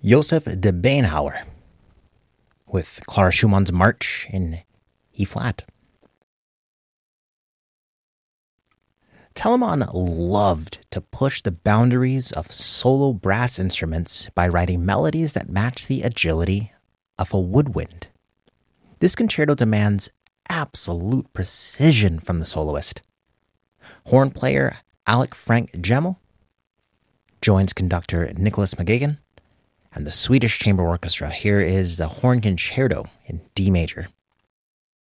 Josef de Beinhauer with Clara Schumann's March in E-flat. Telemann loved to push the boundaries of solo brass instruments by writing melodies that match the agility of a woodwind. This concerto demands absolute precision from the soloist. Horn player Alec Frank Gemmel joins conductor Nicholas McGuigan and the Swedish Chamber Orchestra. Here is the Horn Concerto in D major.